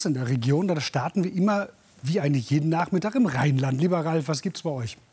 in der Region. Da starten wir immer, wie eigentlich jeden Nachmittag, im Rheinland. Lieber Ralf, was gibt's bei euch?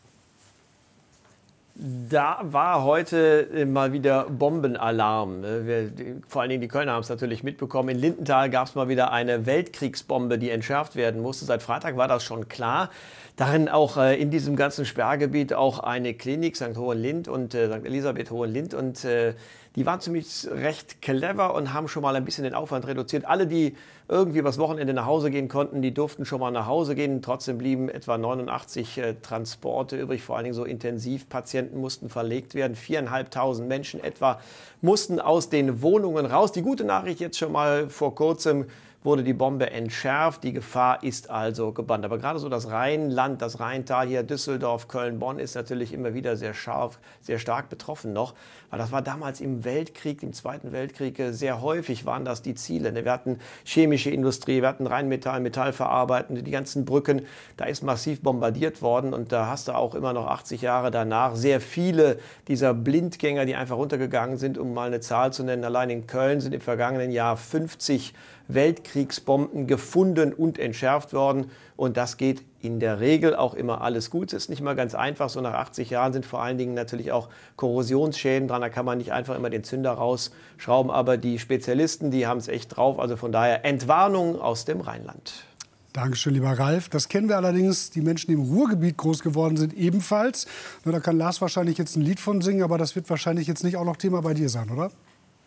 Da war heute mal wieder Bombenalarm. Vor allen Dingen die Kölner haben es natürlich mitbekommen. In Lindenthal gab es mal wieder eine Weltkriegsbombe, die entschärft werden musste. Seit Freitag war das schon klar. Darin auch in diesem ganzen Sperrgebiet auch eine Klinik, St. Hohenlind und St. Elisabeth Hohenlind. Und die waren ziemlich recht clever und haben schon mal ein bisschen den Aufwand reduziert. Alle, die irgendwie übers Wochenende nach Hause gehen konnten, die durften schon mal nach Hause gehen. Trotzdem blieben etwa 89 Transporte übrig. Vor allen Dingen so Intensivpatienten mussten verlegt werden. 4.500 Menschen etwa mussten aus den Wohnungen raus. Die gute Nachricht jetzt schon mal: vor kurzem wurde die Bombe entschärft. Die Gefahr ist also gebannt. Aber gerade so das Rheinland, das Rheintal hier, Düsseldorf, Köln, Bonn ist natürlich immer wieder sehr stark betroffen noch. Weil das war damals im Weltkrieg, im Zweiten Weltkrieg, sehr häufig waren das die Ziele. Wir hatten chemische Industrie, wir hatten Rheinmetall, Metallverarbeitende, die ganzen Brücken. Da ist massiv bombardiert worden und da hast du auch immer noch 80 Jahre danach sehr viele dieser Blindgänger, die einfach runtergegangen sind, um mal eine Zahl zu nennen. Allein in Köln sind im vergangenen Jahr 50 Weltkriegsbomben gefunden und entschärft worden. Und das geht in der Regel auch immer alles gut. Es ist nicht mal ganz einfach. So nach 80 Jahren sind vor allen Dingen natürlich auch Korrosionsschäden dran. Da kann man nicht einfach immer den Zünder rausschrauben. Aber die Spezialisten, die haben es echt drauf. Also von daher Entwarnung aus dem Rheinland. Dankeschön, lieber Ralf. Das kennen wir allerdings, die Menschen, die im Ruhrgebiet groß geworden sind, ebenfalls. Na, da kann Lars wahrscheinlich jetzt ein Lied von singen, aber das wird wahrscheinlich jetzt nicht auch noch Thema bei dir sein, oder?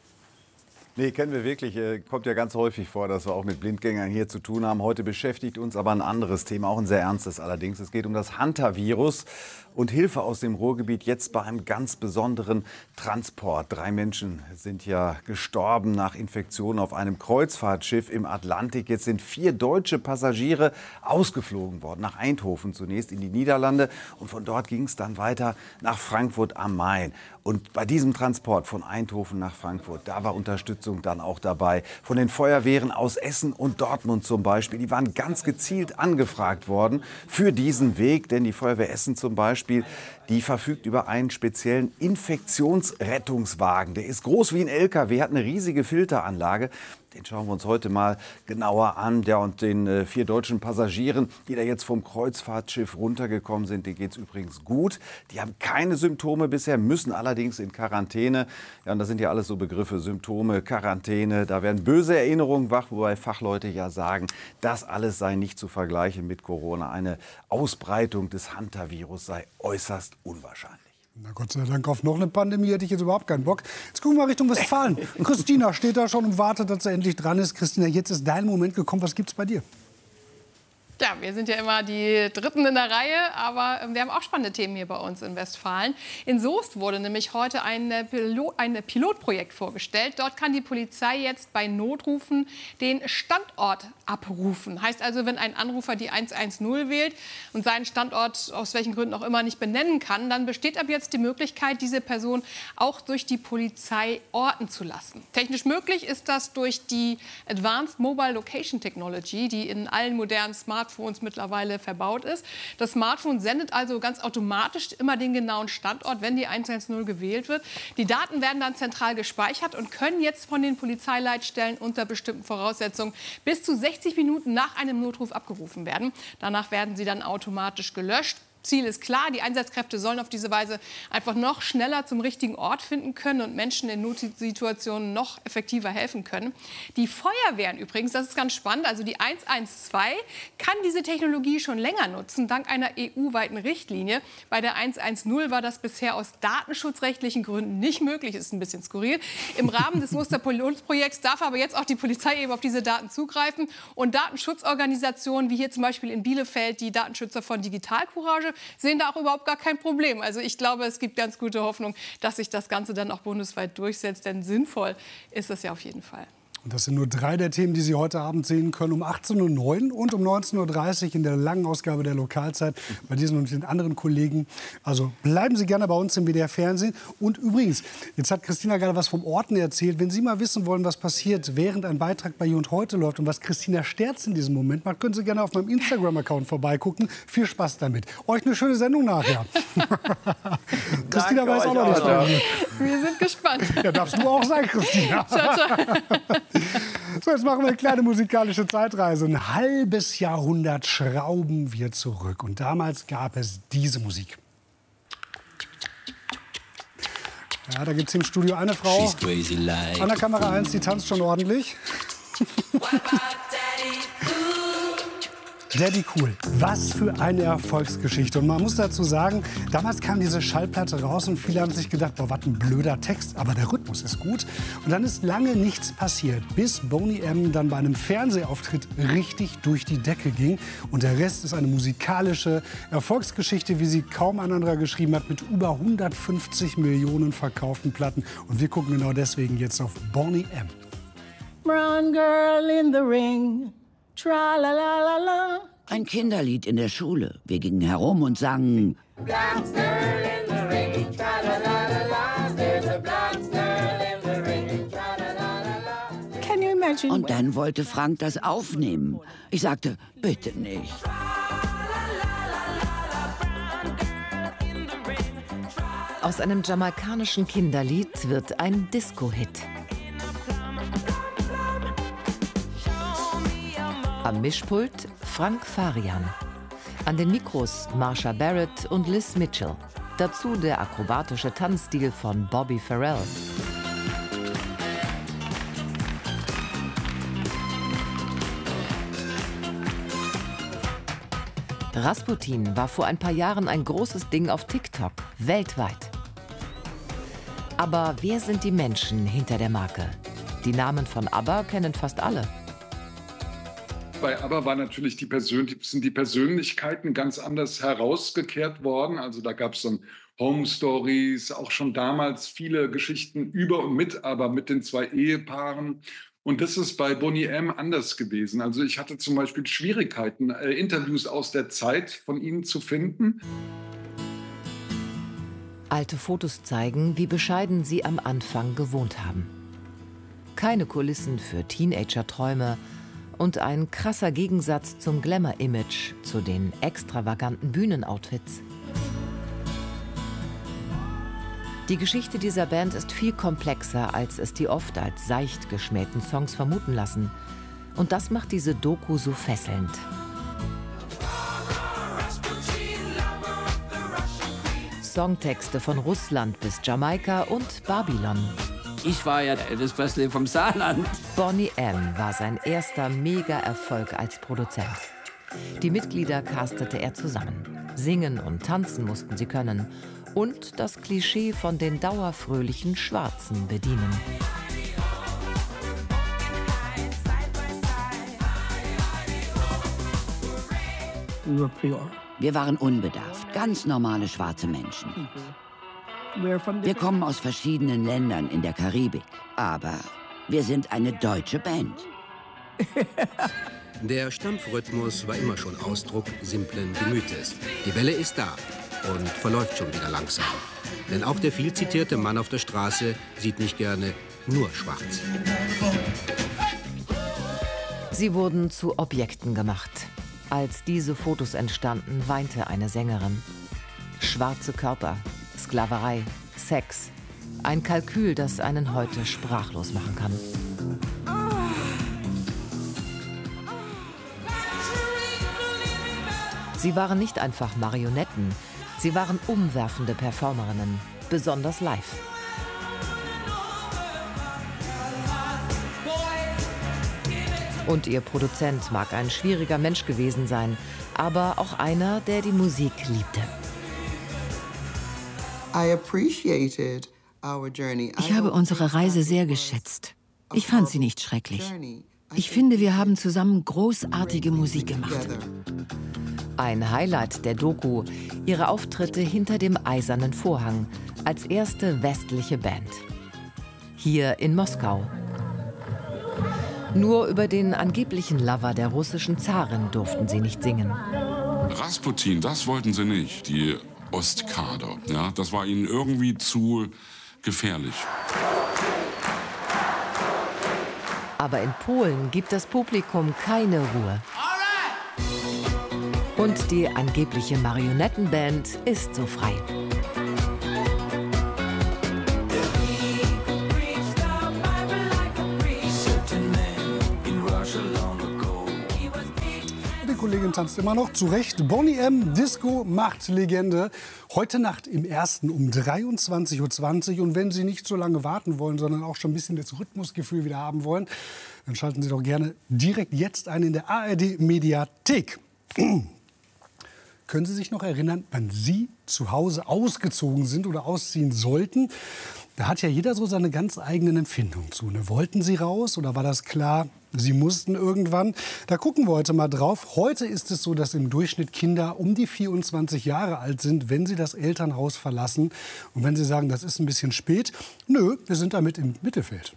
Nee, kennen wir wirklich. Kommt ja ganz häufig vor, dass wir auch mit Blindgängern hier zu tun haben. Heute beschäftigt uns aber ein anderes Thema, auch ein sehr ernstes allerdings. Es geht um das Hantavirus und Hilfe aus dem Ruhrgebiet jetzt bei einem ganz besonderen Transport. 3 Menschen sind ja gestorben nach Infektionen auf einem Kreuzfahrtschiff im Atlantik. Jetzt sind 4 deutsche Passagiere ausgeflogen worden, nach Eindhoven zunächst in die Niederlande. Und von dort ging es dann weiter nach Frankfurt am Main. Und bei diesem Transport von Eindhoven nach Frankfurt, da war Unterstützung dann auch dabei. Von den Feuerwehren aus Essen und Dortmund zum Beispiel. Die waren ganz gezielt angefragt worden für diesen Weg. Denn die Feuerwehr Essen zum Beispiel, die verfügt über einen speziellen Infektionsrettungswagen. Der ist groß wie ein LKW, hat eine riesige Filteranlage. Den schauen wir uns heute mal genauer an. Ja, und den 4 deutschen Passagieren, die da jetzt vom Kreuzfahrtschiff runtergekommen sind, denen geht es übrigens gut. Die haben keine Symptome bisher, müssen allerdings in Quarantäne. Ja, und das sind ja alles so Begriffe: Symptome, Quarantäne. Da werden böse Erinnerungen wach, wobei Fachleute ja sagen, das alles sei nicht zu vergleichen mit Corona. Eine Ausbreitung des Hantavirus sei äußerst unwahrscheinlich. Na Gott sei Dank, auf noch eine Pandemie hätte ich jetzt überhaupt keinen Bock. Jetzt gucken wir mal Richtung Westfalen. Christina steht da schon und wartet, dass er endlich dran ist. Christina, jetzt ist dein Moment gekommen. Was gibt's bei dir? Ja, wir sind ja immer die Dritten in der Reihe, aber wir haben auch spannende Themen hier bei uns in Westfalen. In Soest wurde nämlich heute ein Pilotprojekt vorgestellt. Dort kann die Polizei jetzt bei Notrufen den Standort abrufen. Heißt also, wenn ein Anrufer die 110 wählt und seinen Standort aus welchen Gründen auch immer nicht benennen kann, dann besteht ab jetzt die Möglichkeit, diese Person auch durch die Polizei orten zu lassen. Technisch möglich ist das durch die Advanced Mobile Location Technology, die in allen modernen Smartphones mittlerweile verbaut ist. Das Smartphone sendet also ganz automatisch immer den genauen Standort, wenn die 110 gewählt wird. Die Daten werden dann zentral gespeichert und können jetzt von den Polizeileitstellen unter bestimmten Voraussetzungen bis zu 60 Minuten nach einem Notruf abgerufen werden. Danach werden sie dann automatisch gelöscht. Ziel ist klar, die Einsatzkräfte sollen auf diese Weise einfach noch schneller zum richtigen Ort finden können und Menschen in Notsituationen noch effektiver helfen können. Die Feuerwehren übrigens, das ist ganz spannend, also die 112 kann diese Technologie schon länger nutzen, dank einer EU-weiten Richtlinie. Bei der 110 war das bisher aus datenschutzrechtlichen Gründen nicht möglich, ist ein bisschen skurril. Im Rahmen des Musterpilotprojekts darf aber jetzt auch die Polizei eben auf diese Daten zugreifen und Datenschutzorganisationen wie hier zum Beispiel in Bielefeld die Datenschützer von Digital Courage sehen da auch überhaupt gar kein Problem. Also ich glaube, es gibt ganz gute Hoffnung, dass sich das Ganze dann auch bundesweit durchsetzt. Denn sinnvoll ist das ja auf jeden Fall. Und das sind nur 3 der Themen, die Sie heute Abend sehen können. Um 18:09 Uhr und um 19:30 Uhr in der langen Ausgabe der Lokalzeit bei diesen und den anderen Kollegen. Also bleiben Sie gerne bei uns im WDR Fernsehen. Und übrigens, jetzt hat Christina gerade was vom Orten erzählt. Wenn Sie mal wissen wollen, was passiert, während ein Beitrag bei Jund heute läuft und was Christina Sterz in diesem Moment macht, können Sie gerne auf meinem Instagram-Account vorbeigucken. Viel Spaß damit. Euch eine schöne Sendung nachher. Christina weiß auch noch nichts von mir. Wir sind gespannt. Ja, darfst du auch sein, Christina. Ciao, ciao. So, jetzt machen wir eine kleine musikalische Zeitreise. Ein halbes Jahrhundert schrauben wir zurück. Und damals gab es diese Musik. Ja, da gibt es im Studio eine Frau an der Kamera 1, die tanzt schon ordentlich. Daddy Cool, was für eine Erfolgsgeschichte. Und man muss dazu sagen, damals kam diese Schallplatte raus und viele haben sich gedacht, boah, was ein blöder Text, aber der Rhythmus ist gut. Und dann ist lange nichts passiert, bis Boney M. dann bei einem Fernsehauftritt richtig durch die Decke ging. Und der Rest ist eine musikalische Erfolgsgeschichte, wie sie kaum ein anderer geschrieben hat, mit über 150 Millionen verkauften Platten. Und wir gucken genau deswegen jetzt auf Boney M. Brown girl in the ring. Tra-la-la-la-la. Ein Kinderlied in der Schule. Wir gingen herum und sangen. Und dann wollte Frank das aufnehmen. Ich sagte, bitte nicht. Aus einem jamaikanischen Kinderlied wird ein Disco-Hit. Am Mischpult Frank Farian. An den Mikros Marsha Barrett und Liz Mitchell. Dazu der akrobatische Tanzstil von Bobby Farrell. Rasputin war vor ein paar Jahren ein großes Ding auf TikTok, weltweit. Aber wer sind die Menschen hinter der Marke? Die Namen von ABBA kennen fast alle. Bei ABBA war natürlich sind die Persönlichkeiten ganz anders herausgekehrt worden. Also da gab es dann Home Stories, auch schon damals viele Geschichten über und mit ABBA, mit den zwei Ehepaaren. Und das ist bei Boney M. anders gewesen. Also ich hatte zum Beispiel Schwierigkeiten, Interviews aus der Zeit von ihnen zu finden. Alte Fotos zeigen, wie bescheiden sie am Anfang gewohnt haben. Keine Kulissen für Teenager-Träume und ein krasser Gegensatz zum Glamour-Image, zu den extravaganten Bühnenoutfits. Die Geschichte dieser Band ist viel komplexer, als es die oft als seicht geschmähten Songs vermuten lassen. Und das macht diese Doku so fesselnd. Songtexte von Russland bis Jamaika und Babylon. Ich war ja Elvis Presley vom Saarland. Boney M. war sein erster Mega-Erfolg als Produzent. Die Mitglieder castete er zusammen. Singen und tanzen mussten sie können. Und das Klischee von den dauerfröhlichen Schwarzen bedienen. Wir waren unbedarft, ganz normale schwarze Menschen. Wir kommen aus verschiedenen Ländern in der Karibik, aber wir sind eine deutsche Band. Der Stampfrhythmus war immer schon Ausdruck simplen Gemütes. Die Welle ist da und verläuft schon wieder langsam. Denn auch der viel zitierte Mann auf der Straße sieht nicht gerne nur schwarz. Sie wurden zu Objekten gemacht. Als diese Fotos entstanden, weinte eine Sängerin. Schwarze Körper, Sklaverei, Sex. Ein Kalkül, das einen heute sprachlos machen kann. Sie waren nicht einfach Marionetten. Sie waren umwerfende Performerinnen, besonders live. Und ihr Produzent mag ein schwieriger Mensch gewesen sein, aber auch einer, der die Musik liebte. Ich habe unsere Reise sehr geschätzt. Ich fand sie nicht schrecklich. Ich finde, wir haben zusammen großartige Musik gemacht. Ein Highlight der Doku, ihre Auftritte hinter dem Eisernen Vorhang als erste westliche Band. Hier in Moskau. Nur über den angeblichen Lover der russischen Zarin durften sie nicht singen. Rasputin, das wollten sie nicht, die Ostkader. Ja, das war ihnen irgendwie zu gefährlich. Aber in Polen gibt das Publikum keine Ruhe. Und die angebliche Marionettenband ist so frei. Die Kollegin tanzt immer noch. Zu Recht. Boney M. Disco macht Legende. Heute Nacht im Ersten um 23:20 Uhr. Und wenn Sie nicht so lange warten wollen, sondern auch schon ein bisschen das Rhythmusgefühl wieder haben wollen, dann schalten Sie doch gerne direkt jetzt ein in der ARD-Mediathek. Können Sie sich noch erinnern, wann Sie zu Hause ausgezogen sind oder ausziehen sollten? Da hat ja jeder so seine ganz eigenen Empfindungen zu. Ne? Wollten Sie raus oder war das klar, Sie mussten irgendwann? Da gucken wir heute mal drauf. Heute ist es so, dass im Durchschnitt Kinder um die 24 Jahre alt sind, wenn sie das Elternhaus verlassen. Und wenn Sie sagen, das ist ein bisschen spät, nö, wir sind damit im Mittelfeld.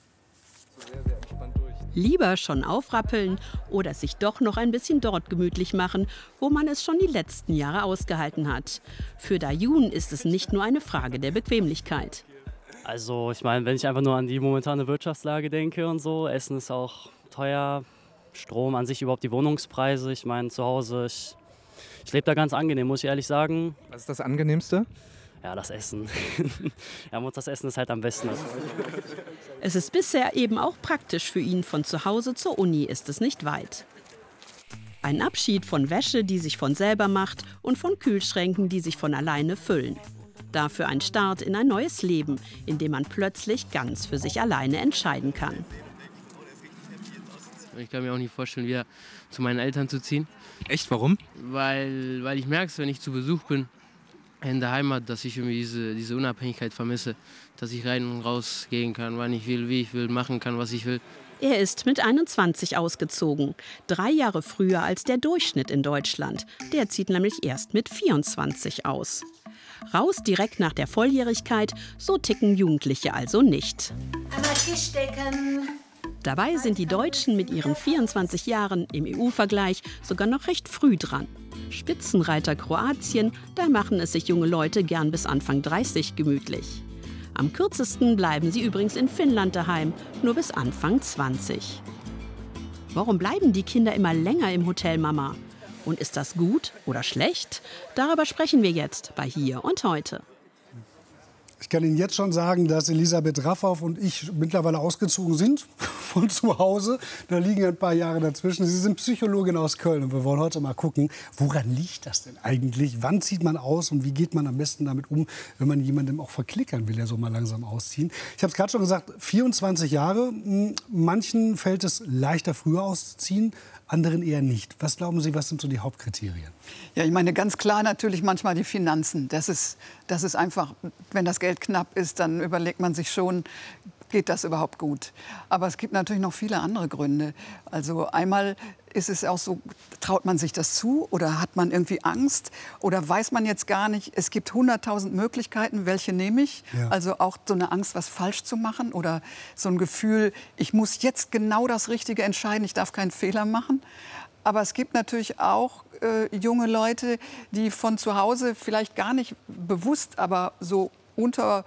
Lieber schon aufrappeln oder sich doch noch ein bisschen dort gemütlich machen, wo man es schon die letzten Jahre ausgehalten hat. Für Dayun ist es nicht nur eine Frage der Bequemlichkeit. Also ich meine, wenn ich einfach nur an die momentane Wirtschaftslage denke und so, Essen ist auch teuer, Strom an sich, überhaupt die Wohnungspreise. Ich meine, zu Hause, ich lebe da ganz angenehm, muss ich ehrlich sagen. Was ist das Angenehmste? Ja, das Essen. Ja, das Essen ist halt am besten. Es ist bisher eben auch praktisch für ihn. Von zu Hause zur Uni ist es nicht weit. Ein Abschied von Wäsche, die sich von selber macht, und von Kühlschränken, die sich von alleine füllen. Dafür ein Start in ein neues Leben, in dem man plötzlich ganz für sich alleine entscheiden kann. Ich kann mir auch nicht vorstellen, wieder zu meinen Eltern zu ziehen. Echt, warum? Weil ich merke, wenn ich zu Besuch bin in der Heimat, dass ich irgendwie diese Unabhängigkeit vermisse. Dass ich rein und raus gehen kann, wann ich will, wie ich will, machen kann, was ich will. Er ist mit 21 ausgezogen. 3 Jahre früher als der Durchschnitt in Deutschland. Der zieht nämlich erst mit 24 aus. Raus direkt nach der Volljährigkeit, so ticken Jugendliche also nicht. Einmal Tisch decken. Dabei sind die Deutschen mit ihren 24 Jahren im EU-Vergleich sogar noch recht früh dran. Spitzenreiter Kroatien, da machen es sich junge Leute gern bis Anfang 30 gemütlich. Am kürzesten bleiben sie übrigens in Finnland daheim, nur bis Anfang 20. Warum bleiben die Kinder immer länger im Hotel Mama? Und ist das gut oder schlecht? Darüber sprechen wir jetzt bei Hier und Heute. Ich kann Ihnen jetzt schon sagen, dass Elisabeth Raffauf und ich mittlerweile ausgezogen sind von zu Hause. Da liegen ein paar Jahre dazwischen. Sie sind Psychologin aus Köln und wir wollen heute mal gucken, woran liegt das denn eigentlich? Wann zieht man aus und wie geht man am besten damit um, wenn man jemandem auch verklickern will, der so mal langsam ausziehen? Ich habe es gerade schon gesagt, 24 Jahre. Manchen fällt es leichter, früher auszuziehen, anderen eher nicht. Was glauben Sie, was sind so die Hauptkriterien? Ja, ich meine, ganz klar natürlich manchmal die Finanzen. Das ist einfach, wenn das Geld knapp ist, dann überlegt man sich schon, geht das überhaupt gut? Aber es gibt natürlich noch viele andere Gründe. Also einmal ist es auch so, traut man sich das zu oder hat man irgendwie Angst oder weiß man jetzt gar nicht, es gibt 100.000 Möglichkeiten, welche nehme ich? Ja. Also auch so eine Angst, was falsch zu machen oder so ein Gefühl, ich muss jetzt genau das Richtige entscheiden, ich darf keinen Fehler machen. Aber es gibt natürlich auch junge Leute, die von zu Hause vielleicht gar nicht bewusst, aber so unterm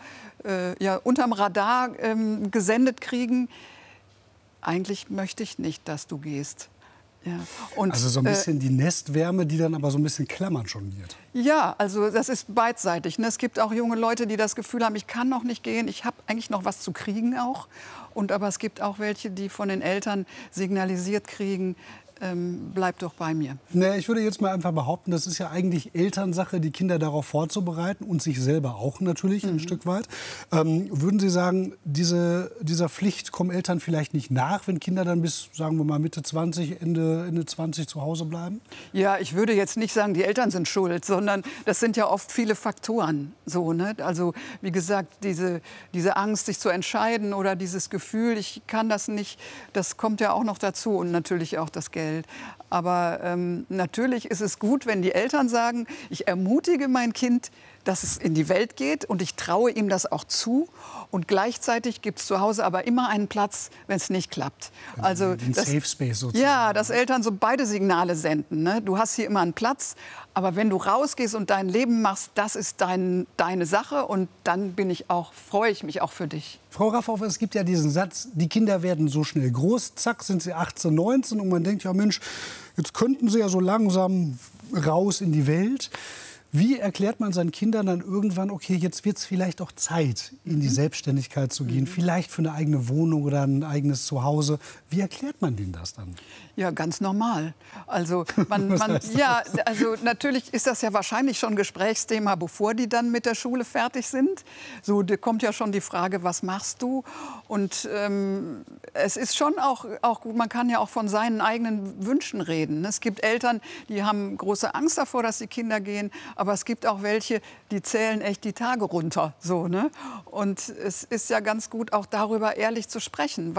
Radar gesendet kriegen, eigentlich möchte ich nicht, dass du gehst. Ja. Und, also so ein bisschen die Nestwärme, die dann aber so ein bisschen klammern schon wird. Ja, also das ist beidseitig. Ne? Es gibt auch junge Leute, die das Gefühl haben, ich kann noch nicht gehen, ich habe eigentlich noch was zu kriegen auch. Aber es gibt auch welche, die von den Eltern signalisiert kriegen, bleib doch bei mir. Nee, ich würde jetzt mal einfach behaupten, das ist ja eigentlich Elternsache, die Kinder darauf vorzubereiten und sich selber auch natürlich ein Stück weit. Würden Sie sagen, dieser Pflicht kommen Eltern vielleicht nicht nach, wenn Kinder dann bis, sagen wir mal, Mitte 20, Ende 20 zu Hause bleiben? Ja, ich würde jetzt nicht sagen, die Eltern sind schuld, sondern das sind ja oft viele Faktoren. So, ne? Also wie gesagt, diese Angst, sich zu entscheiden oder dieses Gefühl, ich kann das nicht, das kommt ja auch noch dazu und natürlich auch das Geld. Aber natürlich ist es gut, wenn die Eltern sagen, ich ermutige mein Kind, dass es in die Welt geht und ich traue ihm das auch zu. Und gleichzeitig gibt es zu Hause aber immer einen Platz, wenn es nicht klappt. Also den Safe Space sozusagen. Ja, dass Eltern so beide Signale senden. Ne? Du hast hier immer einen Platz, aber wenn du rausgehst und dein Leben machst, das ist deine Sache und dann freue ich mich auch für dich. Frau Raffauf, es gibt ja diesen Satz, die Kinder werden so schnell groß, zack, sind sie 18, 19 und man denkt, ja Mensch, jetzt könnten sie ja so langsam raus in die Welt. Wie erklärt man seinen Kindern dann irgendwann, okay, jetzt wird es vielleicht auch Zeit, in die Selbstständigkeit zu gehen, vielleicht für eine eigene Wohnung oder ein eigenes Zuhause? Wie erklärt man denen das dann? Ja, ganz normal. Also, also natürlich ist das ja wahrscheinlich schon Gesprächsthema, bevor die dann mit der Schule fertig sind. So, da kommt ja schon die Frage, was machst du? Und es ist schon auch gut, man kann ja auch von seinen eigenen Wünschen reden. Es gibt Eltern, die haben große Angst davor, dass die Kinder gehen, aber es gibt auch welche, die zählen echt die Tage runter. So, ne? Und es ist ja ganz gut, auch darüber ehrlich zu sprechen,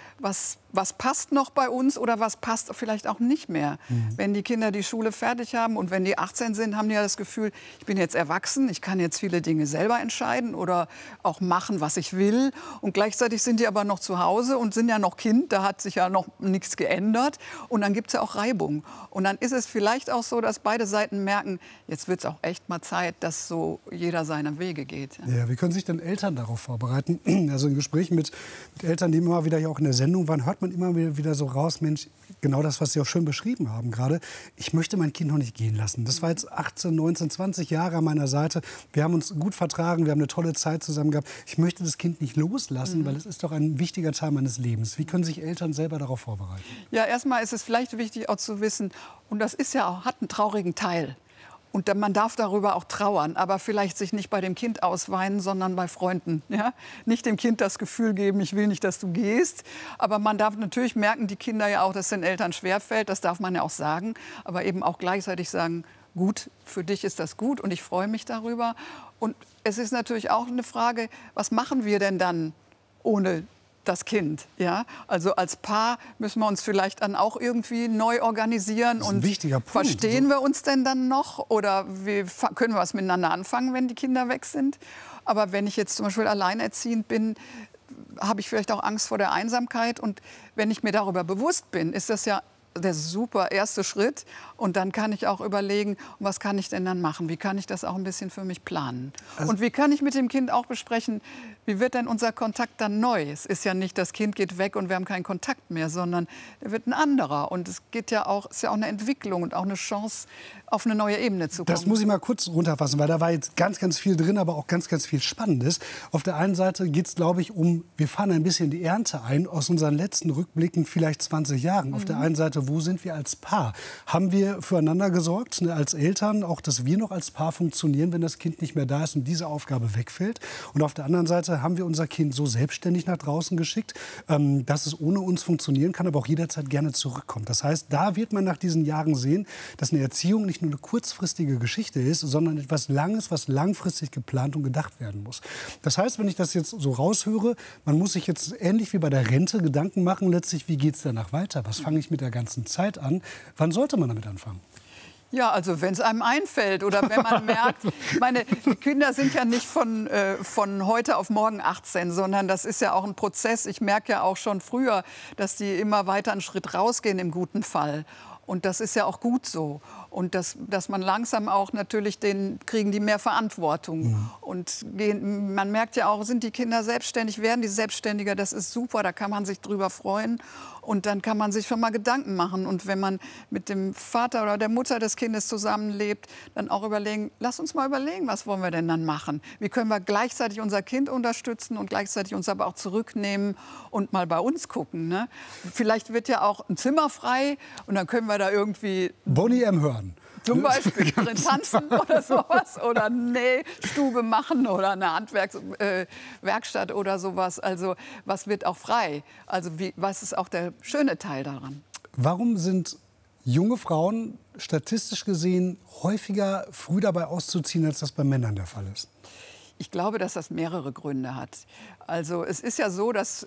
was passt noch bei uns oder was passt vielleicht auch nicht mehr. Wenn die Kinder die Schule fertig haben und wenn die 18 sind, haben die ja das Gefühl, ich bin jetzt erwachsen, ich kann jetzt viele Dinge selber entscheiden oder auch machen, was ich will. Und gleichzeitig sind die aber noch zu Hause und sind ja noch Kind, da hat sich ja noch nichts geändert. Und dann gibt es ja auch Reibung. Und dann ist es vielleicht auch so, dass beide Seiten merken, jetzt wird es auch echt mal Zeit, dass so jeder seine Wege geht. Ja, wie können sich denn Eltern darauf vorbereiten? Also in Gesprächen mit Eltern, die immer wieder hier auch in der Sendung waren, hört man immer wieder so raus, Mensch, genau das, was Sie auch schön beschrieben haben gerade. Ich möchte mein Kind noch nicht gehen lassen. Das war jetzt 18, 19, 20 Jahre an meiner Seite. Wir haben uns gut vertragen, wir haben eine tolle Zeit zusammen gehabt. Ich möchte das Kind nicht loslassen, weil es ist doch ein wichtiger Teil meines Lebens. Wie können sich Eltern selber darauf vorbereiten? Ja, erstmal ist es vielleicht wichtig auch zu wissen, und das ist ja auch, hat einen traurigen Teil. Und man darf darüber auch trauern, aber vielleicht sich nicht bei dem Kind ausweinen, sondern bei Freunden. Ja? Nicht dem Kind das Gefühl geben, ich will nicht, dass du gehst. Aber man darf natürlich merken, die Kinder ja auch, dass es den Eltern schwerfällt. Das darf man ja auch sagen. Aber eben auch gleichzeitig sagen, gut, für dich ist das gut und ich freue mich darüber. Und es ist natürlich auch eine Frage, was machen wir denn dann ohne das Kind, ja? Also als Paar müssen wir uns vielleicht dann auch irgendwie neu organisieren. Das ist ein wichtiger Punkt. Verstehen wir uns denn dann noch? Oder können wir was miteinander anfangen, wenn die Kinder weg sind? Aber wenn ich jetzt zum Beispiel alleinerziehend bin, habe ich vielleicht auch Angst vor der Einsamkeit. Und wenn ich mir darüber bewusst bin, ist das ja der super erste Schritt. Und dann kann ich auch überlegen, was kann ich denn dann machen? Wie kann ich das auch ein bisschen für mich planen? Und wie kann ich mit dem Kind auch besprechen, wie wird denn unser Kontakt dann neu? Es ist ja nicht, das Kind geht weg und wir haben keinen Kontakt mehr, sondern er wird ein anderer. Und es geht ja auch, ist ja auch eine Entwicklung und auch eine Chance, auf eine neue Ebene zu kommen. Das muss ich mal kurz runterfassen, weil da war jetzt ganz, ganz viel drin, aber auch ganz, ganz viel Spannendes. Auf der einen Seite geht es, glaube ich, wir fahren ein bisschen die Ernte ein aus unseren letzten Rückblicken, vielleicht 20 Jahren. Auf der einen Seite, wo sind wir als Paar? Haben wir füreinander gesorgt, ne, als Eltern, auch dass wir noch als Paar funktionieren, wenn das Kind nicht mehr da ist und diese Aufgabe wegfällt? Und auf der anderen Seite haben wir unser Kind so selbstständig nach draußen geschickt, dass es ohne uns funktionieren kann, aber auch jederzeit gerne zurückkommt. Das heißt, da wird man nach diesen Jahren sehen, dass eine Erziehung nicht nur eine kurzfristige Geschichte ist, sondern etwas Langes, was langfristig geplant und gedacht werden muss. Das heißt, wenn ich das jetzt so raushöre, man muss sich jetzt ähnlich wie bei der Rente Gedanken machen, letztlich, wie geht es danach weiter? Was fange ich mit der ganzen Zeit an? Wann sollte man damit anfangen? Ja, also wenn es einem einfällt oder wenn man merkt, ich meine, die Kinder sind ja nicht von heute auf morgen 18, sondern das ist ja auch ein Prozess. Ich merke ja auch schon früher, dass die immer weiter einen Schritt rausgehen im guten Fall. Und das ist ja auch gut so. Und dass man langsam auch natürlich, kriegen die mehr Verantwortung. Ja. Und man merkt ja auch, sind die Kinder selbstständig, werden die selbstständiger, das ist super, da kann man sich drüber freuen. Und dann kann man sich schon mal Gedanken machen. Und wenn man mit dem Vater oder der Mutter des Kindes zusammenlebt, dann auch überlegen, lass uns mal überlegen, was wollen wir denn dann machen? Wie können wir gleichzeitig unser Kind unterstützen und gleichzeitig uns aber auch zurücknehmen und mal bei uns gucken, ne? Vielleicht wird ja auch ein Zimmer frei und dann können wir da irgendwie Boney M. hören. Zum Beispiel drin tanzen oder sowas oder eine Stube machen oder eine Handwerkswerkstatt oder sowas. Also was wird auch frei? Also was ist auch der schöne Teil daran? Warum sind junge Frauen statistisch gesehen häufiger früh dabei auszuziehen, als das bei Männern der Fall ist? Ich glaube, dass das mehrere Gründe hat. Also es ist ja so, dass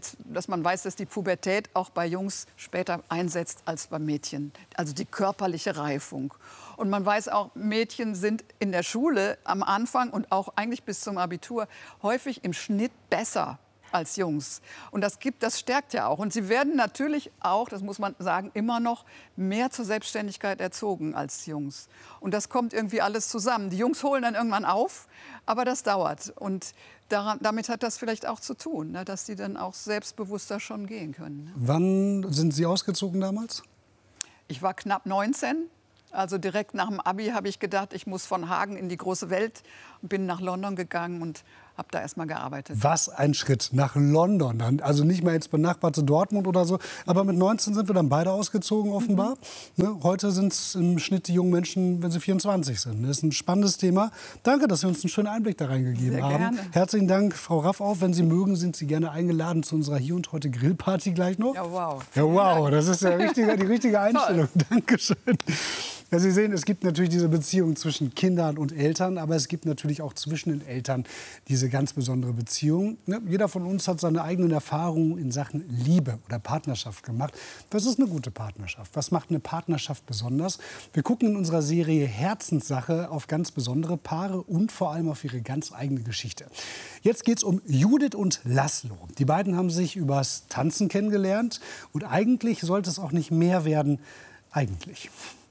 man weiß, dass die Pubertät auch bei Jungs später einsetzt als bei Mädchen. Also die körperliche Reifung. Und man weiß auch, Mädchen sind in der Schule am Anfang und auch eigentlich bis zum Abitur häufig im Schnitt besser als Jungs. Und das stärkt ja auch. Und sie werden natürlich auch, das muss man sagen, immer noch mehr zur Selbstständigkeit erzogen als Jungs. Und das kommt irgendwie alles zusammen. Die Jungs holen dann irgendwann auf, aber das dauert. Und damit hat das vielleicht auch zu tun, ne, dass die dann auch selbstbewusster schon gehen können. Ne? Wann sind Sie ausgezogen damals? Ich war knapp 19. Also direkt nach dem Abi habe ich gedacht, ich muss von Hagen in die große Welt und bin nach London gegangen und habe da erst mal gearbeitet. Was ein Schritt nach London. Also nicht mal jetzt benachbart zu Dortmund oder so. Aber mit 19 sind wir dann beide ausgezogen, offenbar. Ne? Heute sind es im Schnitt die jungen Menschen, wenn sie 24 sind. Das ist ein spannendes Thema. Danke, dass Sie uns einen schönen Einblick da reingegeben Sehr haben. gerne. Herzlichen Dank, Frau Raffauf. Wenn Sie mögen, sind Sie gerne eingeladen zu unserer Hier und Heute Grillparty gleich noch. Ja, wow. Ja, wow. Das ist ja die richtige Einstellung. Dankeschön. Ja, Sie sehen, es gibt natürlich diese Beziehung zwischen Kindern und Eltern, aber es gibt natürlich auch zwischen den Eltern diese ganz besondere Beziehung. Jeder von uns hat seine eigenen Erfahrungen in Sachen Liebe oder Partnerschaft gemacht. Was ist eine gute Partnerschaft? Was macht eine Partnerschaft besonders? Wir gucken in unserer Serie Herzenssache auf ganz besondere Paare und vor allem auf ihre ganz eigene Geschichte. Jetzt geht es um Judith und Laszlo. Die beiden haben sich übers Tanzen kennengelernt und eigentlich sollte es auch nicht mehr werden. Eigentlich.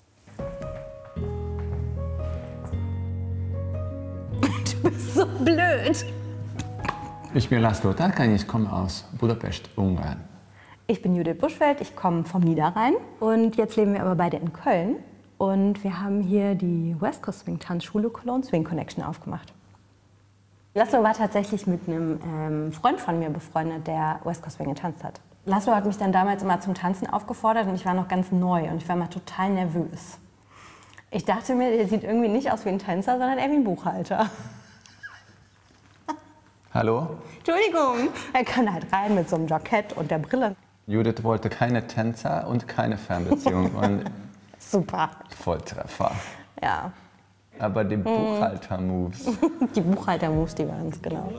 Du bist so blöd. Ich bin Laszlo Tarkan, ich komme aus Budapest, Ungarn. Ich bin Judith Buschfeld, ich komme vom Niederrhein. Und jetzt leben wir aber beide in Köln. Und wir haben hier die West Coast Swing Tanzschule Cologne Swing Connection aufgemacht. Laszlo war tatsächlich mit einem Freund von mir befreundet, der West Coast Swing getanzt hat. Laszlo hat mich dann damals immer zum Tanzen aufgefordert und ich war noch ganz neu und ich war immer total nervös. Ich dachte mir, der sieht irgendwie nicht aus wie ein Tänzer, sondern eher wie ein Buchhalter. Hallo? Entschuldigung, er kam halt rein mit so einem Jackett und der Brille. Judith wollte keine Tänzer und keine Fernbeziehung. Und super. Volltreffer. Ja. Aber die Buchhalter-Moves. Die Buchhalter-Moves, die waren es, genau.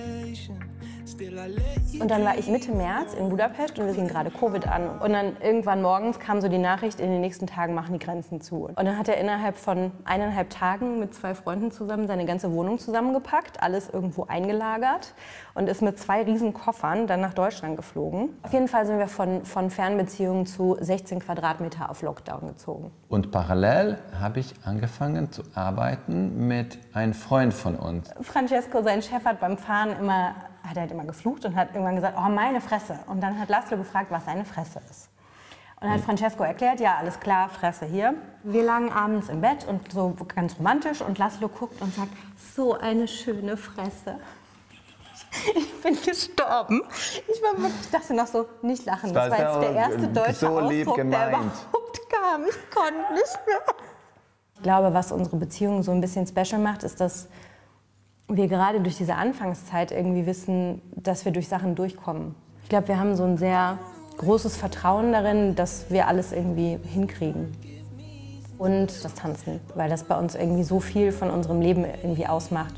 Und dann war ich Mitte März in Budapest und wir fingen gerade Covid an. Und dann irgendwann morgens kam so die Nachricht, in den nächsten Tagen machen die Grenzen zu. Und dann hat er innerhalb von 1,5 Tagen mit 2 Freunden zusammen seine ganze Wohnung zusammengepackt, alles irgendwo eingelagert und ist mit 2 riesen Koffern dann nach Deutschland geflogen. Auf jeden Fall sind wir von Fernbeziehungen zu 16 Quadratmeter auf Lockdown gezogen. Und parallel habe ich angefangen zu arbeiten mit einem Freund von uns. Francesco, sein Chef, hat beim Fahren immer geflucht und hat irgendwann gesagt, oh, meine Fresse. Und dann hat Laszlo gefragt, was seine Fresse ist. Und dann hat Francesco erklärt, ja, alles klar, Fresse hier. Wir lagen abends im Bett und so ganz romantisch und Laszlo guckt und sagt, so eine schöne Fresse. Ich bin gestorben. Ich dachte noch so, nicht lachen. Das war jetzt der erste deutsche Ausdruck, der überhaupt kam. Ich konnte nicht mehr. Ich glaube, was unsere Beziehung so ein bisschen special macht, ist, dass wir gerade durch diese Anfangszeit irgendwie wissen, dass wir durch Sachen durchkommen. Ich glaube, wir haben so ein sehr großes Vertrauen darin, dass wir alles irgendwie hinkriegen. Und das Tanzen, weil das bei uns irgendwie so viel von unserem Leben irgendwie ausmacht.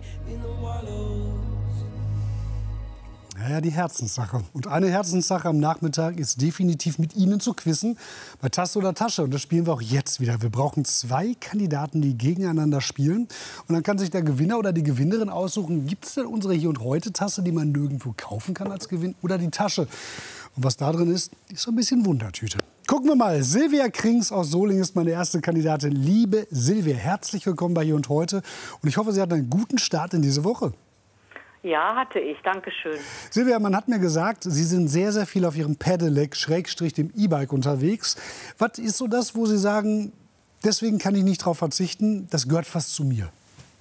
Ja, die Herzenssache. Und eine Herzenssache am Nachmittag ist definitiv mit Ihnen zu quizzen bei Tasse oder Tasche. Und das spielen wir auch jetzt wieder. Wir brauchen 2 Kandidaten, die gegeneinander spielen. Und dann kann sich der Gewinner oder die Gewinnerin aussuchen, gibt es denn unsere Hier und Heute Tasse, die man nirgendwo kaufen kann als Gewinn, oder die Tasche. Und was da drin ist so ein bisschen Wundertüte. Gucken wir mal. Silvia Krings aus Solingen ist meine erste Kandidatin. Liebe Silvia, herzlich willkommen bei Hier und Heute. Und ich hoffe, Sie hatten einen guten Start in diese Woche. Ja, hatte ich. Dankeschön. Silvia, man hat mir gesagt, Sie sind sehr, sehr viel auf Ihrem Pedelec, / dem E-Bike unterwegs. Was ist so das, wo Sie sagen, deswegen kann ich nicht darauf verzichten, das gehört fast zu mir?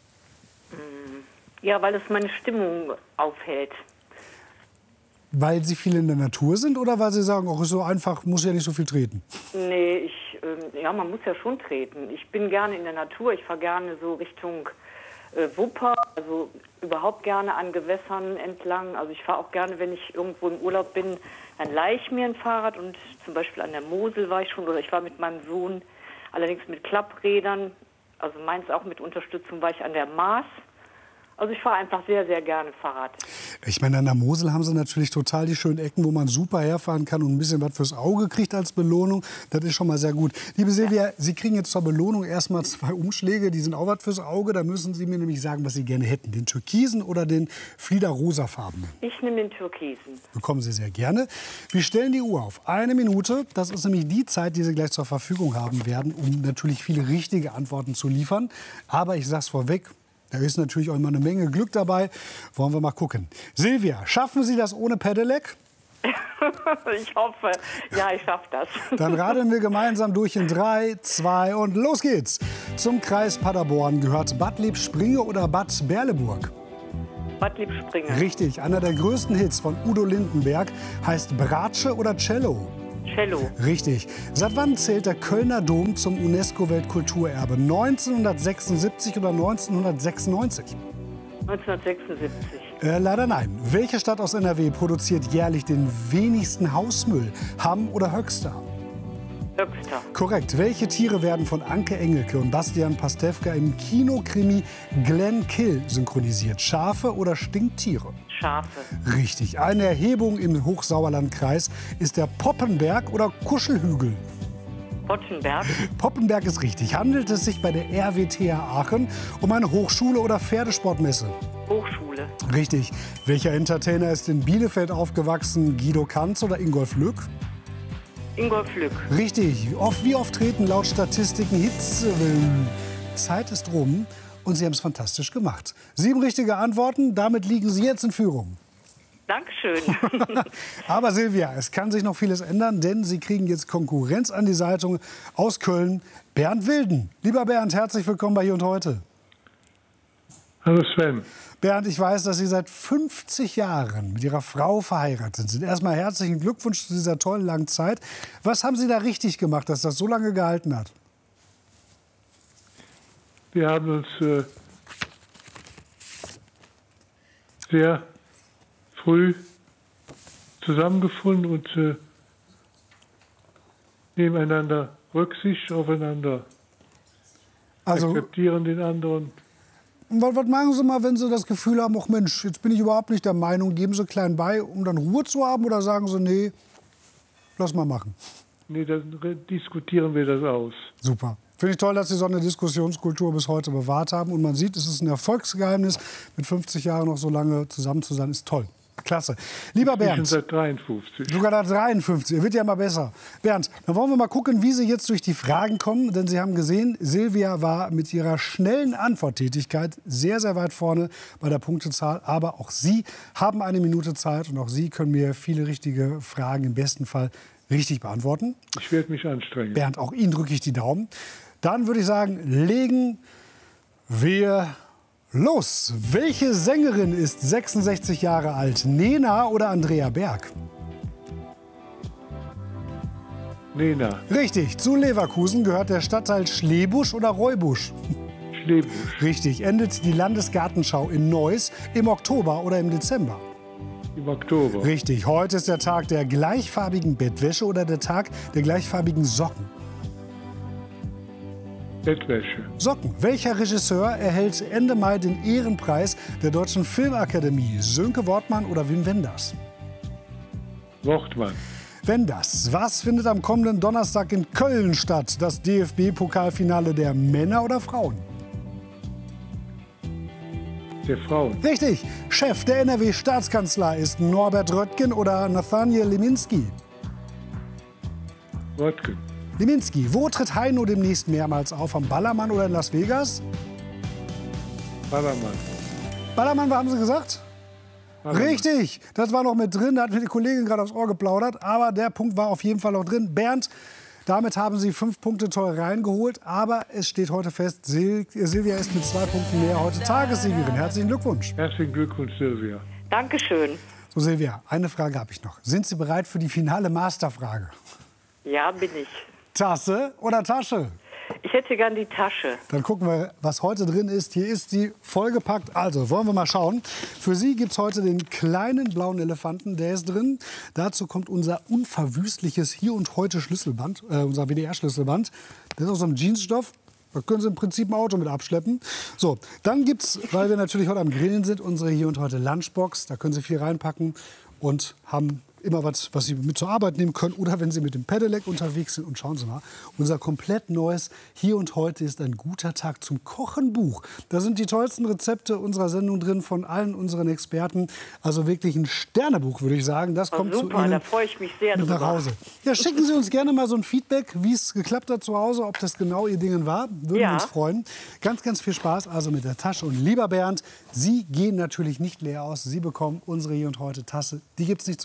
Ja, weil es meine Stimmung aufhält. Weil Sie viel in der Natur sind oder weil Sie sagen, auch ist so einfach, muss ja nicht so viel treten? Nee, ja, man muss ja schon treten. Ich bin gerne in der Natur. Ich fahre gerne so Richtung Wupper, also überhaupt gerne an Gewässern entlang. Also ich fahre auch gerne, wenn ich irgendwo im Urlaub bin, dann leihe ich mir ein Fahrrad. Und zum Beispiel an der Mosel war ich schon, oder ich war mit meinem Sohn, allerdings mit Klapprädern, also meins auch mit Unterstützung, war ich an der Maas. Also ich fahre einfach sehr, sehr gerne Fahrrad. Ich meine, an der Mosel haben Sie natürlich total die schönen Ecken, wo man super herfahren kann und ein bisschen was fürs Auge kriegt als Belohnung. Das ist schon mal sehr gut. Liebe Silvia, Sie kriegen jetzt zur Belohnung erstmal 2 Umschläge. Die sind auch was fürs Auge. Da müssen Sie mir nämlich sagen, was Sie gerne hätten. Den türkisen oder den flieder-rosafarbenen? Ich nehme den türkisen. Bekommen Sie sehr gerne. Wir stellen die Uhr auf 1 Minute. Das ist nämlich die Zeit, die Sie gleich zur Verfügung haben werden, um natürlich viele richtige Antworten zu liefern. Aber ich sage es vorweg, da ist natürlich auch immer eine Menge Glück dabei. Wollen wir mal gucken. Silvia, schaffen Sie das ohne Pedelec? Ich hoffe. Ja, ich schaffe das. Dann radeln wir gemeinsam durch in 3, 2 und los geht's. Zum Kreis Paderborn gehört Bad Lippspringe oder Bad Berleburg? Bad Lippspringe. Richtig. Einer der größten Hits von Udo Lindenberg heißt Bratsche oder Cello? Cello. Richtig. Seit wann zählt der Kölner Dom zum UNESCO-Weltkulturerbe? 1976 oder 1996? 1976. Leider nein. Welche Stadt aus NRW produziert jährlich den wenigsten Hausmüll? Hamm oder Höxter? Höxter. Korrekt. Welche Tiere werden von Anke Engelke und Bastian Pastewka im Kinokrimi Glenn Kill synchronisiert? Schafe oder Stinktiere? Schafe. Richtig. Eine Erhebung im Hochsauerlandkreis ist der Poppenberg oder Kuschelhügel? Pottenberg. Poppenberg ist richtig. Handelt es sich bei der RWTH Aachen um eine Hochschule oder Pferdesportmesse? Hochschule. Richtig. Welcher Entertainer ist in Bielefeld aufgewachsen? Guido Kanz oder Ingolf Lück? Ingolf Lück. Richtig. Wie oft treten laut Statistiken Hitzewellen? Zeit ist rum und Sie haben es fantastisch gemacht. 7 richtige Antworten, damit liegen Sie jetzt in Führung. Dankeschön. Aber Silvia, es kann sich noch vieles ändern, denn Sie kriegen jetzt Konkurrenz an die Seite aus Köln. Bernd Wilden. Lieber Bernd, herzlich willkommen bei Hier und Heute. Hallo Sven. Bernd, ich weiß, dass Sie seit 50 Jahren mit Ihrer Frau verheiratet sind. Erstmal herzlichen Glückwunsch zu dieser tollen langen Zeit. Was haben Sie da richtig gemacht, dass das so lange gehalten hat? Wir haben uns sehr früh zusammengefunden und nebeneinander Rücksicht aufeinander, akzeptieren den anderen. Was machen Sie mal, wenn Sie das Gefühl haben, ach Mensch, jetzt bin ich überhaupt nicht der Meinung, geben Sie klein bei, um dann Ruhe zu haben, oder sagen Sie, nee, lass mal machen? Nee, dann diskutieren wir das aus. Super. Finde ich toll, dass Sie so eine Diskussionskultur bis heute bewahrt haben. Und man sieht, es ist ein Erfolgsgeheimnis. Mit 50 Jahren noch so lange zusammen zu sein, ist toll. Klasse. Lieber Bernd. Ich bin seit 53. Sogar da 53. Wird ja immer besser. Bernd, dann wollen wir mal gucken, wie Sie jetzt durch die Fragen kommen. Denn Sie haben gesehen, Silvia war mit ihrer schnellen Antworttätigkeit sehr, sehr weit vorne bei der Punktezahl. Aber auch Sie haben eine Minute Zeit und auch Sie können mir viele richtige Fragen im besten Fall richtig beantworten. Ich werde mich anstrengen. Bernd, auch Ihnen drücke ich die Daumen. Dann würde ich sagen, legen wir los. Welche Sängerin ist 66 Jahre alt? Nena oder Andrea Berg? Nena. Richtig. Zu Leverkusen gehört der Stadtteil Schlebusch oder Reubusch? Schlebusch. Richtig. Endet die Landesgartenschau in Neuss im Oktober oder im Dezember? Im Oktober. Richtig. Heute ist der Tag der gleichfarbigen Bettwäsche oder der Tag der gleichfarbigen Socken? Bettwäsche. Socken. Welcher Regisseur erhält Ende Mai den Ehrenpreis der Deutschen Filmakademie? Sönke Wortmann oder Wim Wenders? Wortmann. Wenders. Was findet am kommenden Donnerstag in Köln statt? Das DFB-Pokalfinale der Männer oder Frauen? Der Frauen. Richtig. Chef der NRW-Staatskanzlei ist Norbert Röttgen oder Nathaniel Liminski? Röttgen. Liminski. Wo tritt Heino demnächst mehrmals auf? Am Ballermann oder in Las Vegas? Ballermann. Ballermann, was haben Sie gesagt? Ballermann. Richtig. Das war noch mit drin. Da hat mir die Kollegin gerade aufs Ohr geplaudert. Aber der Punkt war auf jeden Fall noch drin. Bernd, damit haben Sie 5 Punkte toll reingeholt. Aber es steht heute fest, Silvia ist mit 2 Punkten mehr heute Tagessiegerin. Herzlichen Glückwunsch. Herzlichen Glückwunsch, Silvia. Dankeschön. So, Silvia, eine Frage habe ich noch. Sind Sie bereit für die finale Masterfrage? Ja, bin ich. Tasse oder Tasche? Ich hätte gern die Tasche. Dann gucken wir, was heute drin ist. Hier ist die vollgepackt. Also, wollen wir mal schauen. Für Sie gibt es heute den kleinen blauen Elefanten. Der ist drin. Dazu kommt unser unverwüstliches Hier und Heute Schlüsselband, unser WDR-Schlüsselband. Das ist aus einem Jeansstoff. Da können Sie im Prinzip ein Auto mit abschleppen. So, dann gibt es, weil wir natürlich heute am Grillen sind, unsere Hier und Heute Lunchbox. Da können Sie viel reinpacken und haben immer was Sie mit zur Arbeit nehmen können. Oder wenn Sie mit dem Pedelec unterwegs sind. Und schauen Sie mal, unser komplett neues Hier und Heute ist ein guter Tag zum Kochen Buch. Da sind die tollsten Rezepte unserer Sendung drin von allen unseren Experten. Also wirklich ein Sternebuch, würde ich sagen. Das kommt super, zu Ihnen da freue ich mich sehr mit nach Hause. Ja, schicken Sie uns gerne mal so ein Feedback, wie es geklappt hat zu Hause, ob das genau Ihr Ding war. Würden wir uns freuen. Ganz, ganz viel Spaß also mit der Tasche. Und lieber Bernd, Sie gehen natürlich nicht leer aus. Sie bekommen unsere Hier und Heute Tasse. Die gibt es nicht zu kaufen.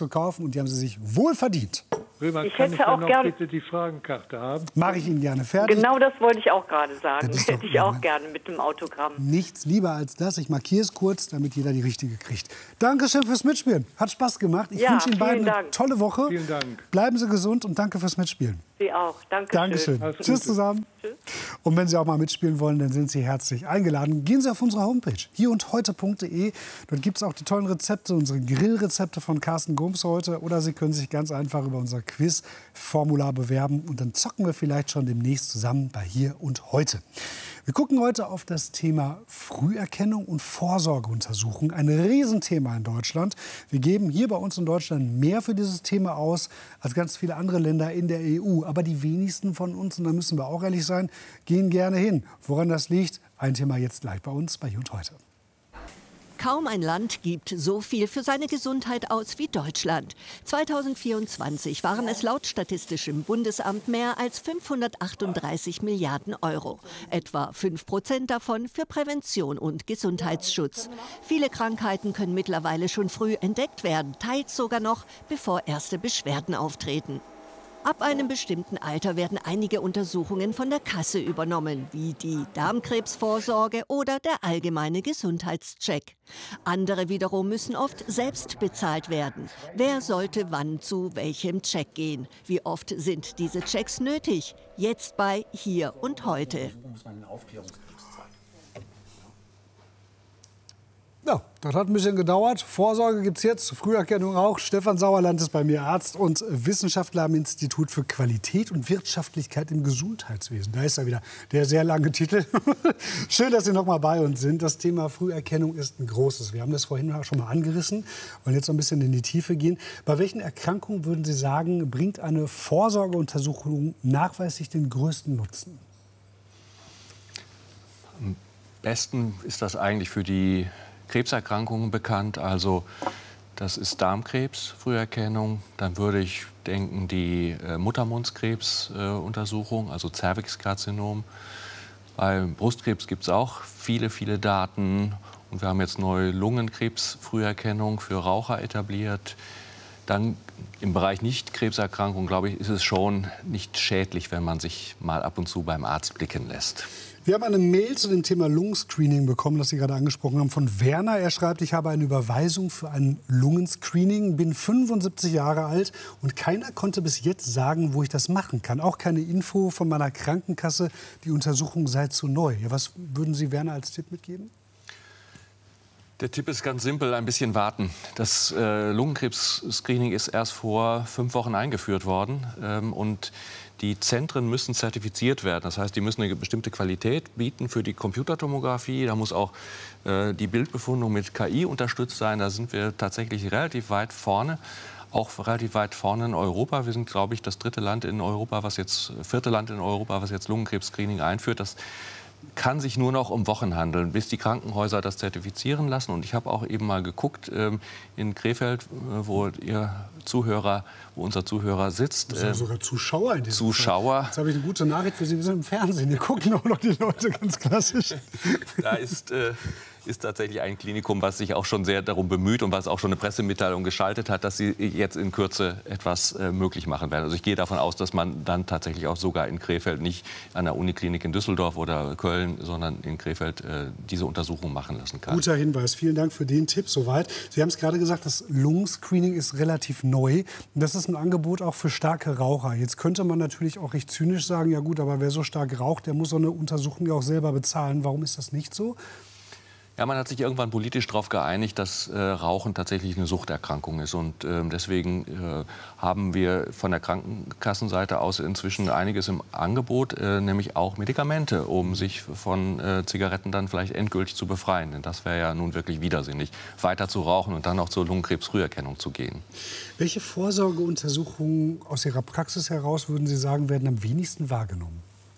dürfen und die haben Sie sich wohl verdient. Römer, Ich kann hätte ich auch noch gern- bitte die Fragenkarte haben? Mache ich Ihnen gerne fertig. Genau das wollte ich auch gerade sagen. Das ist doch Hätte ich auch gerne mit dem Autogramm. Nichts lieber als das. Ich markiere es kurz, damit jeder die richtige kriegt. Dankeschön fürs Mitspielen. Hat Spaß gemacht. Ich Ja, wünsche Ihnen beiden vielen eine Dank. tolle Woche. Vielen Dank. Bleiben Sie gesund und danke fürs Mitspielen. Sie auch. Dankeschön. Tschüss zusammen. Und wenn Sie auch mal mitspielen wollen, dann sind Sie herzlich eingeladen. Gehen Sie auf unsere Homepage, hierundheute.de. Dort gibt es auch die tollen Rezepte, unsere Grillrezepte von Carsten Gomes heute. Oder Sie können sich ganz einfach über unser Quiz-Formular bewerben. Und dann zocken wir vielleicht schon demnächst zusammen bei Hier und Heute. Wir gucken heute auf das Thema Früherkennung und Vorsorgeuntersuchung. Ein Riesenthema in Deutschland. Wir geben hier bei uns in Deutschland mehr für dieses Thema aus als ganz viele andere Länder in der EU. Aber die wenigsten von uns, und da müssen wir auch ehrlich sein, gehen gerne hin. Woran das liegt, ein Thema jetzt gleich bei uns bei Hier und Heute. Kaum ein Land gibt so viel für seine Gesundheit aus wie Deutschland. 2024 waren es laut Statistischem Bundesamt mehr als 538 Milliarden Euro. Etwa 5% davon für Prävention und Gesundheitsschutz. Viele Krankheiten können mittlerweile schon früh entdeckt werden, teils sogar noch, bevor erste Beschwerden auftreten. Ab einem bestimmten Alter werden einige Untersuchungen von der Kasse übernommen, wie die Darmkrebsvorsorge oder der allgemeine Gesundheitscheck. Andere wiederum müssen oft selbst bezahlt werden. Wer sollte wann zu welchem Check gehen? Wie oft sind diese Checks nötig? Jetzt bei Hier und Heute. Ja, das hat ein bisschen gedauert. Vorsorge gibt es jetzt, Früherkennung auch. Stefan Sauerland ist bei mir Arzt und Wissenschaftler am Institut für Qualität und Wirtschaftlichkeit im Gesundheitswesen. Da ist er wieder, der sehr lange Titel. Schön, dass Sie noch mal bei uns sind. Das Thema Früherkennung ist ein großes. Wir haben das vorhin schon mal angerissen, wollen jetzt noch ein bisschen in die Tiefe gehen. Bei welchen Erkrankungen würden Sie sagen, bringt eine Vorsorgeuntersuchung nachweislich den größten Nutzen? Am besten ist das eigentlich für die Krebserkrankungen bekannt, also das ist Darmkrebs, Früherkennung. Dann würde ich denken, die Muttermundskrebs-Untersuchung, also Zervixkarzinom. Beim Brustkrebs gibt es auch viele, viele Daten. Und wir haben jetzt neue Lungenkrebs-Früherkennung für Raucher etabliert. Dann im Bereich Nicht-Krebserkrankungen, glaube ich, ist es schon nicht schädlich, wenn man sich mal ab und zu beim Arzt blicken lässt. Wir haben eine Mail zu dem Thema Lungenscreening bekommen, das Sie gerade angesprochen haben, von Werner. Er schreibt, ich habe eine Überweisung für ein Lungenscreening, bin 75 Jahre alt und keiner konnte bis jetzt sagen, wo ich das machen kann. Auch keine Info von meiner Krankenkasse, die Untersuchung sei zu neu. Ja, was würden Sie Werner als Tipp mitgeben? Der Tipp ist ganz simpel, ein bisschen warten. Das Lungenkrebs-Screening ist erst vor 5 Wochen eingeführt worden. Und die Zentren müssen zertifiziert werden. Das heißt, die müssen eine bestimmte Qualität bieten für die Computertomographie. Da muss auch die Bildbefundung mit KI unterstützt sein. Da sind wir tatsächlich relativ weit vorne. Auch relativ weit vorne in Europa. Wir sind, glaube ich, das vierte Land in Europa, was jetzt Lungenkrebs-Screening einführt. Das kann sich nur noch um Wochen handeln, bis die Krankenhäuser das zertifizieren lassen. Und ich habe auch eben mal geguckt in Krefeld, wo unser Zuhörer sitzt. Das sind ja sogar Zuschauer in diesem Zuschauer. Fall. Jetzt habe ich eine gute Nachricht für Sie. Wir sind im Fernsehen. Hier gucken auch noch die Leute ganz klassisch. Da ist tatsächlich ein Klinikum, was sich auch schon sehr darum bemüht und was auch schon eine Pressemitteilung geschaltet hat, dass sie jetzt in Kürze etwas möglich machen werden. Also ich gehe davon aus, dass man dann tatsächlich auch sogar in Krefeld, nicht an der Uniklinik in Düsseldorf oder Köln, sondern in Krefeld diese Untersuchung machen lassen kann. Guter Hinweis. Vielen Dank für den Tipp soweit. Sie haben es gerade gesagt, das Lungenscreening ist relativ neu. Das ist ein Angebot auch für starke Raucher. Jetzt könnte man natürlich auch recht zynisch sagen, ja gut, aber wer so stark raucht, der muss so eine Untersuchung ja auch selber bezahlen. Warum ist das nicht so? Ja, man hat sich irgendwann politisch darauf geeinigt, dass Rauchen tatsächlich eine Suchterkrankung ist. Und deswegen haben wir von der Krankenkassenseite aus inzwischen einiges im Angebot, nämlich auch Medikamente, um sich von Zigaretten dann vielleicht endgültig zu befreien. Denn das wäre ja nun wirklich widersinnig, weiter zu rauchen und dann auch zur Lungenkrebsfrüherkennung zu gehen. Welche Vorsorgeuntersuchungen aus Ihrer Praxis heraus, würden Sie sagen, werden am wenigsten wahrgenommen?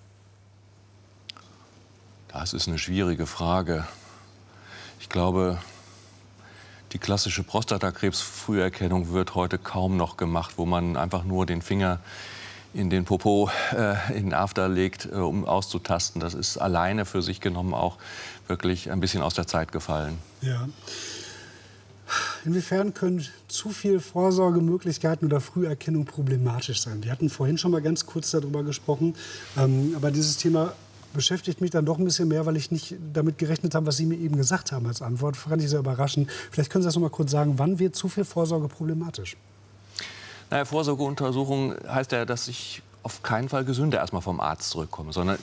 Das ist eine schwierige Frage. Ich glaube, die klassische Prostatakrebsfrüherkennung wird heute kaum noch gemacht, wo man einfach nur den Finger in den Popo, in den After legt, um auszutasten. Das ist alleine für sich genommen auch wirklich ein bisschen aus der Zeit gefallen. Ja. Inwiefern können zu viele Vorsorgemöglichkeiten oder Früherkennung problematisch sein? Wir hatten vorhin schon mal ganz kurz darüber gesprochen, aber dieses Thema beschäftigt mich dann doch ein bisschen mehr, weil ich nicht damit gerechnet habe, was Sie mir eben gesagt haben als Antwort. Fand ich sehr überraschend. Vielleicht können Sie das noch mal kurz sagen, wann wird zu viel Vorsorge problematisch? Naja, Vorsorgeuntersuchung heißt ja, dass ich auf keinen Fall gesünder erstmal vom Arzt zurückkomme, sondern